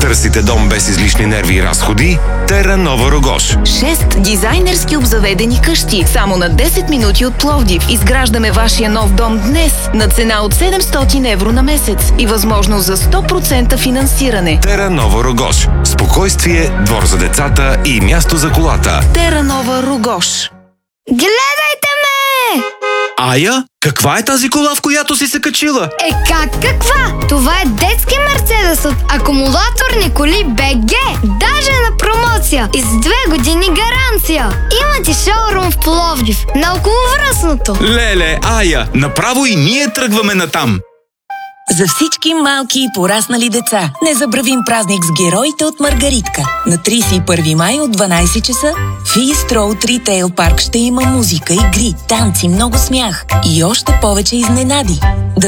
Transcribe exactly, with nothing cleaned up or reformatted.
Търсите дом без излишни нерви и разходи? Тера Нова Рогоз. Шест дизайнерски обзаведени къщи. Само на десет минути от Пловдив. Изграждаме вашия нов дом днес на цена от седемстотин евро на месец и възможност за сто процента финансиране. Тера Нова Рогоз. Спокойствие, двор за децата и място за колата. Тера Нова Рогоз. Гледайте ме! Ая, каква е тази кола, в която си се качила? Е как каква? Това е детски Мерцедес от акумулаторни коли БГ. Даже на промоция и с две години гаранция. Има ти шоурум в Пловдив, на околовръстното. Леле, Ая, направо и ние тръгваме натам. За всички малки и пораснали деца, незабравим празник с героите от Маргаритка. На тридесет и първи май от дванайсет часа в East Road Retail Park ще има музика, игри, танци, много смях и още повече изненади. Да